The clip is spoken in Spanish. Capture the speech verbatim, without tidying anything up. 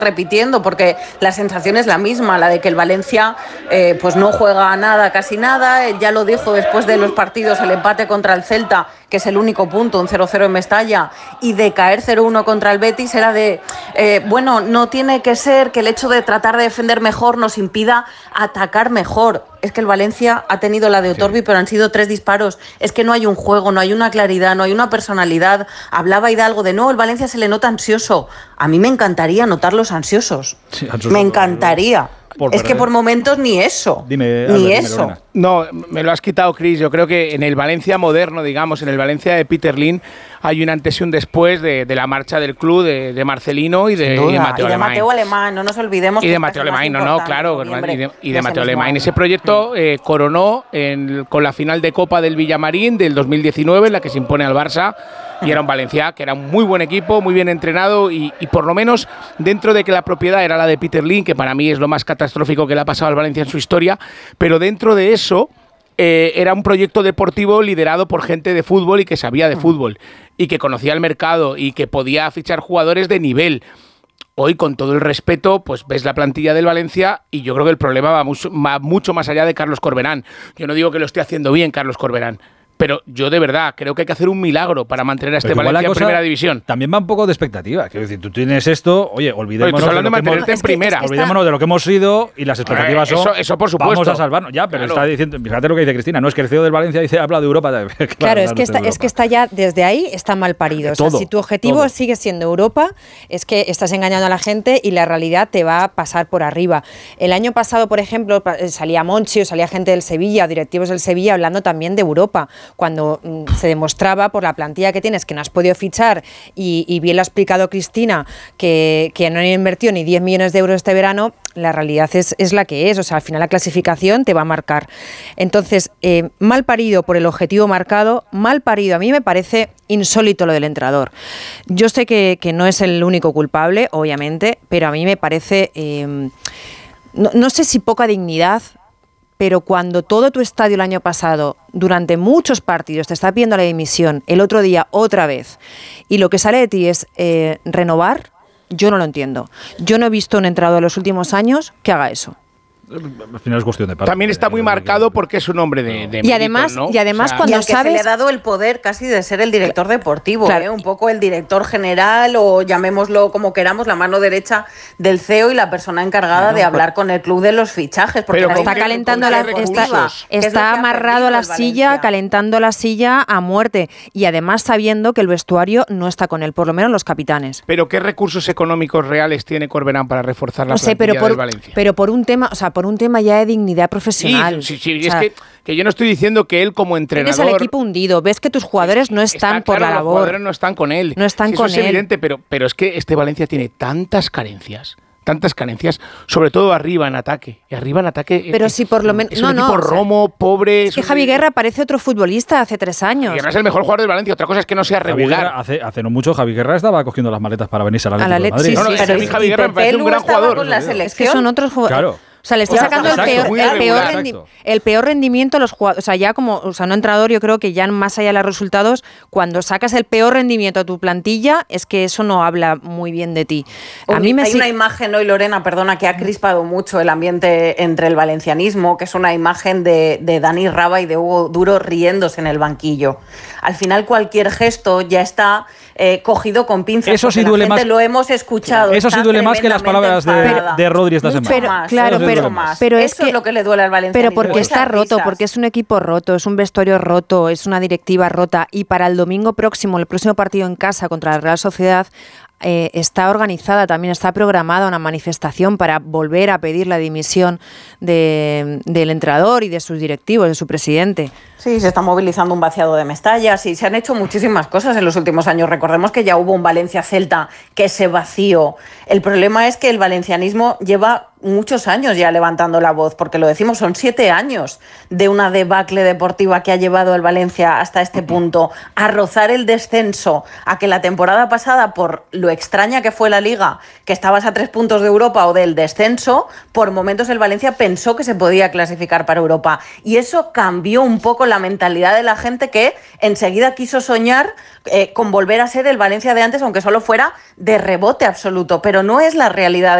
repitiendo, porque la sensación es la misma, la de que el Valencia eh, pues no juega nada, casi nada. Él ya lo dijo después de los partidos, el empate contra el Celta, que es el único punto, un cero cero en Mestalla, y de caer cero uno contra el Betis, era de, eh, bueno, no tiene que ser que el hecho de tratar de defender mejor nos impida atacar mejor. Es que el Valencia ha tenido la de Otorbi, sí, pero han sido tres disparos. Es que no hay un juego, no hay una claridad, no hay una personalidad. Hablaba Hidalgo de, no, el Valencia se le nota ansioso. A mí me encantaría notarlos ansiosos. Sí, ansioso, me encantaría. Por es que por momentos ni eso. Dime, ni Albert, eso. Dime, no, me lo has quitado, Chris. Yo creo que en el Valencia moderno, digamos, en el Valencia de Peter Lim, hay un antes y un después de, de la marcha del club, de, de Marcelino y de, y de Mateo y de Alemany. Mateo Alemany, no nos olvidemos. Y de Mateo Alemany, no, no, claro. Y de, y de Mateo Alemany. Ese proyecto eh, coronó en, con la final de Copa del Villamarín del dos mil diecinueve, en la que se impone al Barça. Y era un Valencia que era un muy buen equipo, muy bien entrenado y, y por lo menos dentro de que la propiedad era la de Peter Lim, que para mí es lo más catastrófico que le ha pasado al Valencia en su historia, pero dentro de eso eh, era un proyecto deportivo liderado por gente de fútbol y que sabía de fútbol y que conocía el mercado y que podía fichar jugadores de nivel. Hoy, con todo el respeto, pues ves la plantilla del Valencia y yo creo que el problema va mucho, va mucho más allá de Carlos Corberán. Yo no digo que lo esté haciendo bien Carlos Corberán, pero yo de verdad creo que hay que hacer un milagro para mantener a este Valencia en primera división. También va un poco de expectativa. Quiero decir, tú tienes esto, oye, olvidémonos, oye, de, de, lo que hemos, en es que, primera. Es que olvidémonos de lo que hemos sido y las expectativas son, eso, eso por supuesto, vamos a salvarnos. Ya, pero claro, está diciendo, fíjate lo que dice Cristina, no es que el C E O del Valencia dice, habla de Europa. Claro, claro es, que está, es que está ya, desde ahí está mal parido. O sea, todo, si tu objetivo todo. sigue siendo Europa, es que estás engañando a la gente y la realidad te va a pasar por arriba. El año pasado, por ejemplo, salía Monchi o salía gente del Sevilla, directivos del Sevilla, hablando también de Europa, cuando se demostraba por la plantilla que tienes que no has podido fichar y, y bien lo ha explicado Cristina que, que no han invertido ni diez millones de euros este verano, la realidad es, es la que es, o sea, al final la clasificación te va a marcar. Entonces, eh, mal parido por el objetivo marcado, mal parido, a mí me parece insólito lo del entrenador. Yo sé que, que no es el único culpable, obviamente, pero a mí me parece, eh, no, no sé si poca dignidad, pero cuando todo tu estadio el año pasado, durante muchos partidos, te está pidiendo la dimisión, el otro día otra vez, y lo que sale de ti es eh, renovar, yo no lo entiendo. Yo no he visto un entrenador en los últimos años que haga eso. Al final es cuestión de parte. También está muy marcado porque es un hombre de, de y mérito, además ¿no? y además o sea, cuando y al que sabes se le ha dado el poder casi de ser el director deportivo, claro. ¿eh? Un poco el director general o llamémoslo como queramos, la mano derecha del C E O y la persona encargada no, de hablar pero, con el club de los fichajes, porque pero está calentando la está, está amarrado a la silla, calentando la silla a muerte y además sabiendo que el vestuario no está con él, por lo menos los capitanes. Pero ¿qué recursos económicos reales tiene Corberán para reforzar la no sé, plantilla pero por, del Valencia? Pero por un tema, o sea, por un tema ya de dignidad profesional. Sí, sí, sí. O sea, es que, que yo no estoy diciendo que él como entrenador... Tienes al equipo hundido, ves que tus jugadores no están está por claro, la labor. Los jugadores no están con él. No están sí, con eso él. Es evidente, pero, pero es que este Valencia tiene tantas carencias, tantas carencias, sobre todo arriba en ataque. Y arriba en ataque... Pero es, si por lo menos... Es no, un equipo no, romo, o sea, pobre... Es que Javi Guerra parece otro futbolista hace tres años. Javi Guerra es el mejor jugador del Valencia. Otra cosa es que no sea regular. Guerra, hace, hace no mucho Javi Guerra estaba cogiendo las maletas para venirse a la Atlético de Madrid. Sí, no, no, sí, es que a mí Javi Guerra me parece un gran jugador. Con la selección. Es que son otros jugadores. Claro. O sea, le está sacando el peor, el, peor rendi- el peor rendimiento a los jugadores. O sea, ya como, o sea, no entrenador, yo creo que ya más allá de los resultados, cuando sacas el peor rendimiento a tu plantilla, es que eso no habla muy bien de ti. A Uy, mí me hay si- una imagen hoy, Lorena, perdona, que ha crispado mucho el ambiente entre el valencianismo, que es una imagen de, de Dani Raba y de Hugo Duro riéndose en el banquillo. Al final, cualquier gesto ya está eh, cogido con pinzas. Eso sí duele más. Lo hemos escuchado. Eso sí duele más que las palabras de, de Rodri esta semana. Pero, más, claro, eso pero, más. pero es Eso que, es lo que le duele al Valencia. Pero porque está roto, risas. porque es un equipo roto, es un vestuario roto, es una directiva rota. Y para el domingo próximo, el próximo partido en casa contra la Real Sociedad, eh, está organizada, también está programada una manifestación para volver a pedir la dimisión de, del entrenador y de sus directivos, de su presidente. Sí, se está movilizando un vaciado de Mestalla, sí, se han hecho muchísimas cosas en los últimos años. Recordemos que ya hubo un Valencia-Celta que se vació. El problema es que el valencianismo lleva muchos años ya levantando la voz, porque lo decimos, son siete años de una debacle deportiva que ha llevado el Valencia hasta este punto, a rozar el descenso, a que la temporada pasada, por lo extraña que fue la Liga, que estabas a tres puntos de Europa o del descenso, por momentos el Valencia pensó que se podía clasificar para Europa, y eso cambió un poco la la mentalidad de la gente que enseguida quiso soñar eh, con volver a ser el Valencia de antes, aunque solo fuera de rebote absoluto, pero no es la realidad